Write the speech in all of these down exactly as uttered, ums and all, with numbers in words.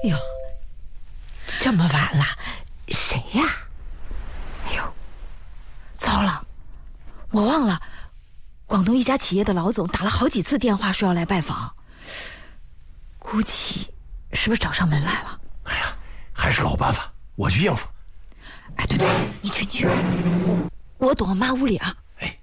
哟，这么晚了，谁呀？ 哎呦，糟了，我忘了，广东一家企业的老总打了好几次电话说要来拜访，估计是不是找上门来了？ 哎呀，还是老办法，我去应付。 哎，对对，你去你去，我我躲妈屋里啊。 哎，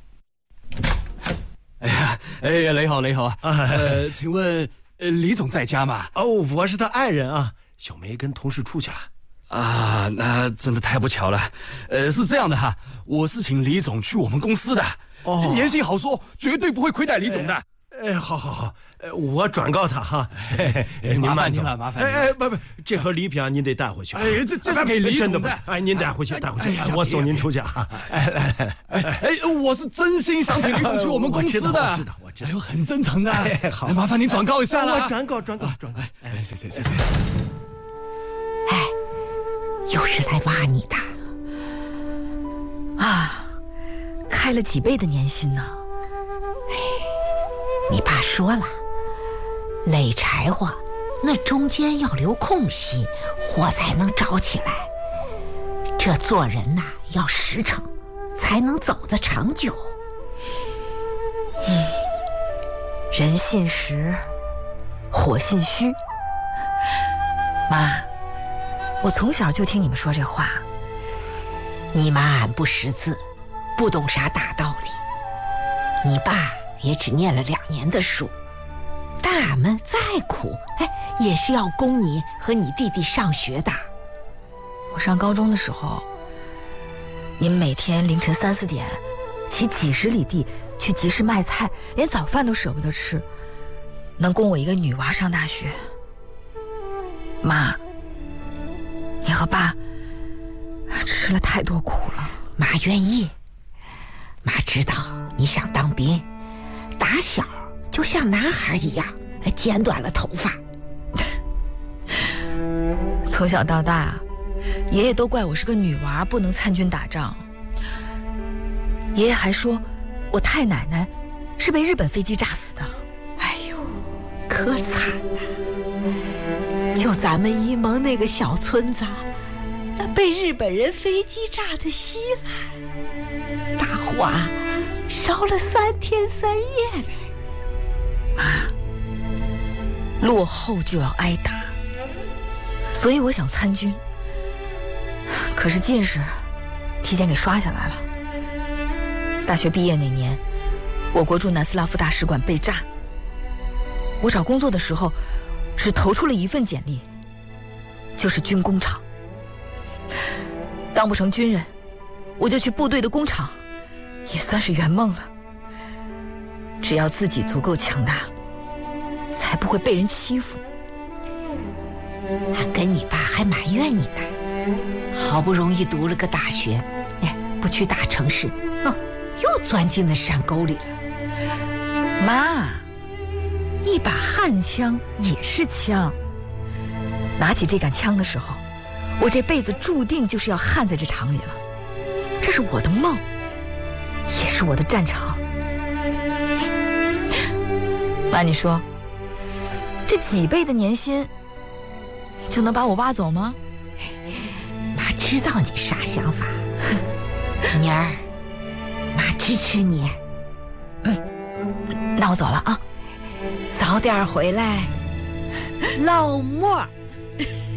哎呀，哎呀，雷好雷好啊！呃，请问呃李总在家吗？ 哦，我是他爱人啊。小梅跟同事出去了。 啊，那真的太不巧了。呃，是这样的哈，我是请李总去我们公司的。哦，言行好说，绝对不会亏待李总的。 哎，好好好，我转告他哈。您慢走， 麻烦您了。 哎哎，不不，这盒礼品啊，您得带回去。 哎，这这是给李总的。 哎，您带回去，带回去。我送您出去啊。哎来来来， 哎，我是真心想请李总去我们公司的。 我知道，我知道， 哎呦，很真诚的。 哎，好， 麻烦您转告一下了。 我转告，转告，转告。 哎，谢谢谢谢。 哎，又是来挖你的啊！开了几倍的年薪呢？ 你爸说了，垒柴火那中间要留空隙，火才能着起来。这做人呐、啊，要实诚，才能走得长久。 嗯，人信实，火信虚。妈，我从小就听你们说这话。 你妈俺不识字，不懂啥大道理。你爸也只念了两年的书，但俺们再苦，哎，也是要供你和你弟弟上学的。 我上高中的时候，你们每天凌晨三四点骑几十里地去集市卖菜，连早饭都舍不得吃，能供我一个女娃上大学。妈，你和爸吃了太多苦了。 妈愿意，妈知道你想当兵，打小就像男孩一样剪短了头发。 从小到大，爷爷都怪我是个女娃，不能参军打仗。爷爷还说我太奶奶是被日本飞机炸死的。 哎呦，可惨了！就咱们沂蒙那个小村子，那被日本人飞机炸得稀烂，大火啊烧了三天三夜嘞。 妈，落后就要挨打，所以我想参军，可是进士提前给刷下来了。大学毕业那年，我国驻南斯拉夫大使馆被炸，我找工作的时候只投出了一份简历，就是军工厂。当不成军人，我就去部队的工厂，也算是圆梦了。只要自己足够强大，才不会被人欺负。 俺跟你爸还埋怨你呢，好不容易读了个大学，哎，不去大城市，哦，又钻进那山沟里了。 妈，一把悍枪也是枪，拿起这杆枪的时候，我这辈子注定就是要焊在这厂里了。这是我的梦，也是我的战场。妈，你说这几倍的年薪就能把我挖走吗？ 妈知道你啥想法，妮儿，妈支持你。 嗯，那我走了啊， 早点回来，老莫。